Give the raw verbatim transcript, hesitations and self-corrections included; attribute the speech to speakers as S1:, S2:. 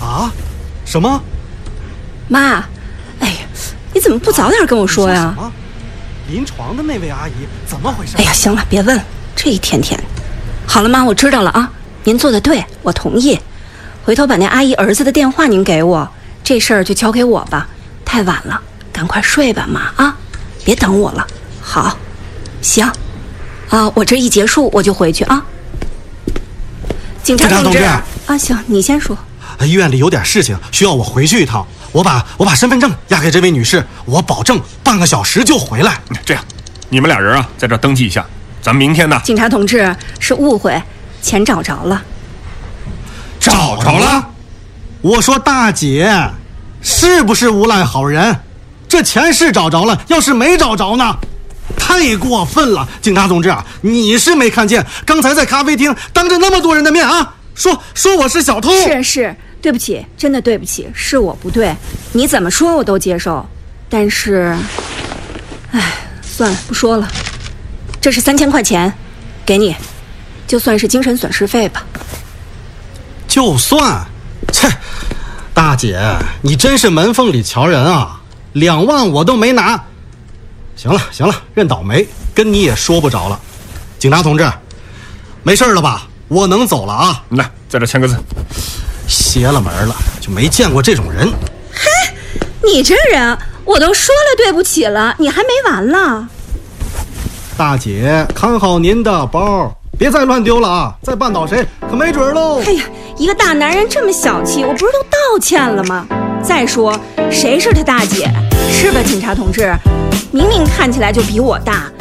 S1: 啊？什么？
S2: 妈，哎呀，你怎么不早点跟我说呀？
S1: 说临床的那位阿姨怎么回事？
S2: 哎呀，行了，别问了，这一天天。好了，妈，我知道了啊，您做的对，我同意。回头把那阿姨儿子的电话您给我，这事儿就交给我吧。太晚了，赶快睡吧，妈啊，别等我了。好，行，啊，我这一结束我就回去啊。警察同志啊，行，你先说。
S1: 医院里有点事情，需要我回去一趟。我把我把身份证押给这位女士，我保证半个小时就回来。
S3: 这样，你们俩人啊，在这登记一下，咱们明天呢。
S2: 警察同志，是误会，钱找着了。
S3: 找着了？
S1: 我说大姐，是不是无赖好人？这钱是找着了，要是没找着呢？太过分了，警察同志啊，你是没看见刚才在咖啡厅当着那么多人的面啊，说说我是小偷。
S2: 是是，对不起，真的对不起，是我不对，你怎么说我都接受，但是，哎，算了，不说了。这是三千块钱，给你，就算是精神损失费吧。
S1: 就算，切，大姐，你真是门缝里瞧人啊！两万我都没拿。行了行了，认倒霉，跟你也说不着了。警察同志，没事了吧？我能走了啊！
S3: 来，在这签个字。
S1: 邪了门了，就没见过这种人。
S2: 嘿，你这人，我都说了对不起了，你还没完了。
S1: 大姐，看好您的包，别再乱丢了啊！再绊倒谁，可没准喽。
S2: 哎呀，一个大男人这么小气，我不是都道歉了吗？再说，谁是他大姐？是吧，警察同志？明明看起来就比我大，